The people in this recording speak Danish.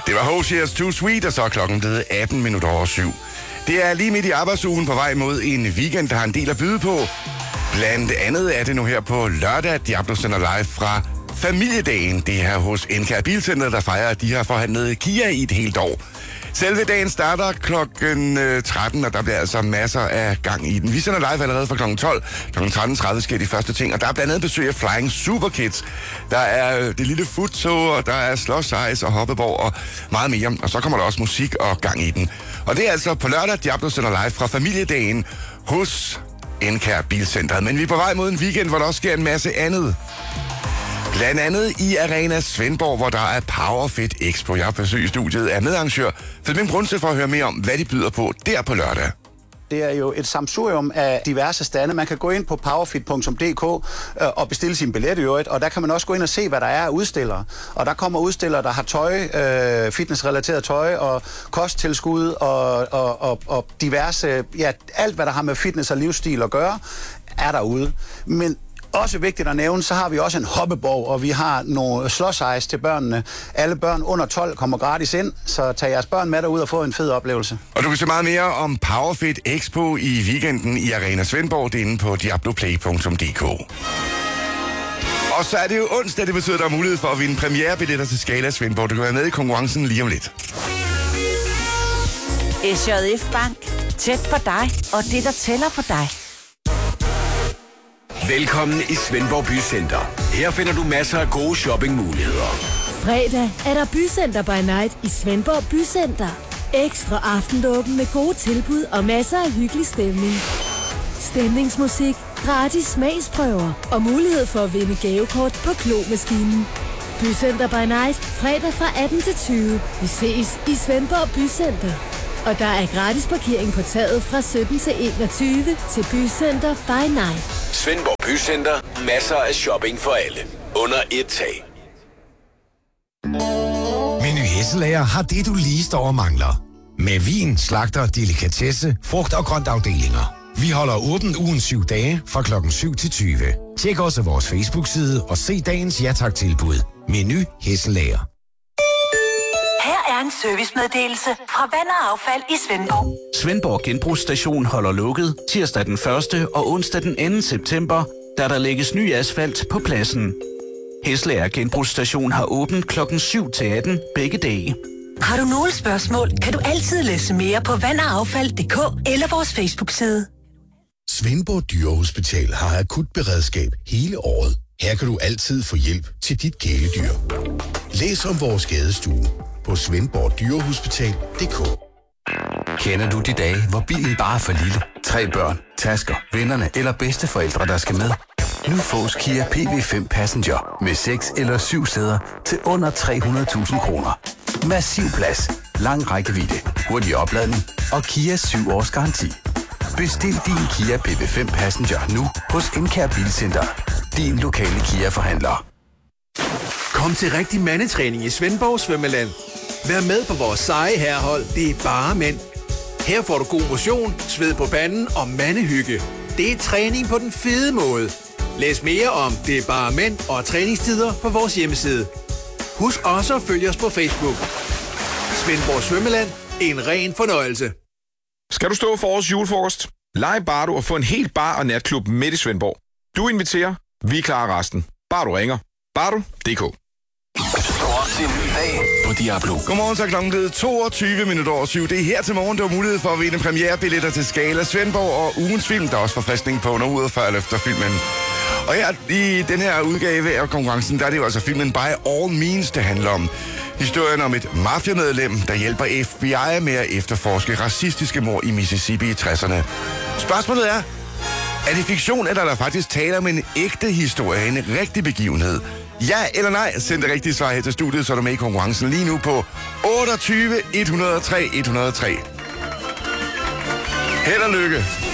Det var Hosiers Too Sweet, og så er klokken blevet 7:18. Det er lige midt i arbejdsugen på vej mod en weekend, der har en del at byde på. Blandt andet er det nu her på lørdag, at Diablo sender live fra Familiedagen. Det er her hos NK Bilcenter, der fejrer, at de har forhandlet Kia i et helt år. Selve dagen starter klokken 13, og der bliver altså masser af gang i den. Vi sender live allerede fra klokken 12. Klokken 13.30 sker de første ting, og der er blandt andet besøg af Flying Super Kids. Der er det lille futtog, og der er Slush Ice og Hoppeborg og meget mere. Og så kommer der også musik og gang i den. Og det er altså på lørdag, Diablo sender live fra Familiedagen hos NK Bilcenteret. Men vi er på vej mod en weekend, hvor der også sker en masse andet. Blandt andet i Arena Svendborg, hvor der er Powerfit Expo. Jeg har besøgt studiet af medarrangør Flemming Brunse for at høre mere om, hvad de byder på der på lørdag. Det er jo et sammensurium af diverse stande. Man kan gå ind på powerfit.dk og bestille sin billet i øvrigt, og der kan man også gå ind og se, hvad der er af udstillere. Og der kommer udstillere, der har tøj, fitnessrelateret tøj og kosttilskud og diverse, ja, alt hvad der har med fitness og livsstil at gøre, er derude. Men også vigtigt at nævne, så har vi også en hoppeborg, og vi har nogle Slush Ice til børnene. Alle børn under 12 kommer gratis ind, så tag jeres børn med derud og få en fed oplevelse. Og du kan se meget mere om Powerfit Expo i weekenden i Arena Svendborg. Det er inde på diabloplay.dk. Og så er det jo onsdag, det betyder, at der er mulighed for at vinde premierebilletter til Skala Svendborg. Du kan være med i konkurrencen lige om lidt. SJF Bank. Tæt på dig, og det, der tæller for dig. Velkommen i Svendborg Bycenter. Her finder du masser af gode shoppingmuligheder. Fredag er der Bycenter by Night i Svendborg Bycenter. Ekstra aftenåben med gode tilbud og masser af hyggelig stemning. Stemningsmusik, gratis smagsprøver og mulighed for at vinde gavekort på Klomaskinen. Bycenter by Night fredag fra 18 til 20. Vi ses i Svendborg Bycenter. Og der er gratis parkering på taget fra 17 til 21 til Bycenter by Night. Svendborg Bycenter. Masser af shopping for alle. Under et tag. Meny Hesselager har det, du lige står og mangler. Med vin, slagter, delikatesse, frugt og grøntafdelinger. Vi holder åbent ugen 7 dage fra klokken 7 til 20. Tjek også vores Facebook-side og se dagens ja-tak-tilbud. Meny Hesselager. Her er en servicemeddelelse fra Vand og Affald i Svendborg. Svendborg Genbrugsstation holder lukket tirsdag den 1. og onsdag den 2. september, da der lægges ny asfalt på pladsen. Hesselager Genbrugsstation har åbent klokken 7 til 18 begge dage. Har du nogle spørgsmål, kan du altid læse mere på vandogaffald.dk eller vores Facebook-side. Svendborg Dyrehospital har akut beredskab hele året. Her kan du altid få hjælp til dit kæledyr. Læs om vores skadestue på svendborgdyrehospital.dk. Kender du de dage, hvor bilen bare er for lille? 3 børn, tasker, vennerne eller bedsteforældre, der skal med? Nu fås Kia PV5 Passenger med 6 eller 7 sæder til under 300.000 kroner. Massiv plads, lang rækkevidde, hurtig opladning og Kias 7 års garanti. Bestil din Kia PV5 Passenger nu hos NK Bilcenter. Din lokale Kia-forhandler. Kom til rigtig mandetræning i Svendborg Svømmeland. Vær med på vores seje herrehold, det er bare mænd. Her får du god motion, sved på panden og mandehygge. Det er træning på den fede måde. Læs mere om Det er bare mænd og træningstider på vores hjemmeside. Husk også at følge os på Facebook. Svendborg Svømmeland, en ren fornøjelse. Skal du stå for årets julefrokost? Lege Bardo og få en helt bar- og natklub midt i Svendborg. Du inviterer, vi klarer resten. Bare du ringer. Bardo.dk. Til en ny dag på Diablo. Godmorgen, så er klokken blevet 7:22. Det er her til morgen, du har mulighed for at vinde premierebilletter til Skala Svendborg og ugens film. Der er også forfriskning på under uret før eller efter filmen. Og her i den her udgave af konkurrencen, der er det jo altså filmen By All Means, det handler om. Historien om et mafiamedlem, der hjælper FBI med at efterforske racistiske mord i Mississippi i 60'erne. Spørgsmålet er det fiktion, eller er der faktisk tale om en ægte historie, en rigtig begivenhed? Ja eller nej? Send det rigtige svar her til studiet, så er du med i konkurrencen lige nu på 28 103 103. Held og lykke!